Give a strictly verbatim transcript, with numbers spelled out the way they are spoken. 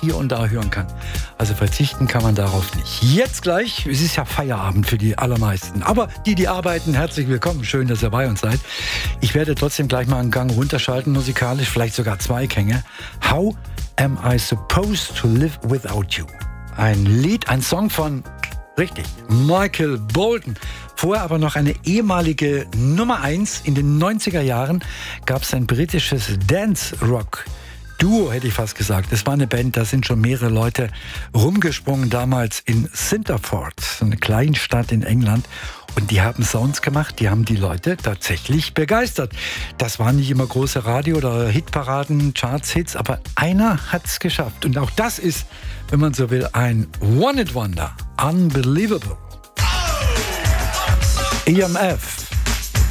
hier und da hören kann. Also verzichten kann man darauf nicht. Jetzt gleich, es ist ja Feierabend für die allermeisten. Aber die, die arbeiten, herzlich willkommen. Schön, dass ihr bei uns seid. Ich werde trotzdem gleich mal einen Gang runterschalten, musikalisch, vielleicht sogar zwei Gänge. How am I supposed to live without you? Ein Lied, ein Song von, richtig, Michael Bolton. Vorher aber noch eine ehemalige Nummer eins. In den neunziger Jahren gab es ein britisches Dance-Rock Duo, hätte ich fast gesagt. Es war eine Band, da sind schon mehrere Leute rumgesprungen, damals in Cinderford, so eine Kleinstadt in England. Und die haben Sounds gemacht, die haben die Leute tatsächlich begeistert. Das waren nicht immer große Radio- oder Hitparaden, Charts-Hits, aber einer hat's geschafft. Und auch das ist, wenn man so will, ein One-Hit-Wonder. Unbelievable. E M F.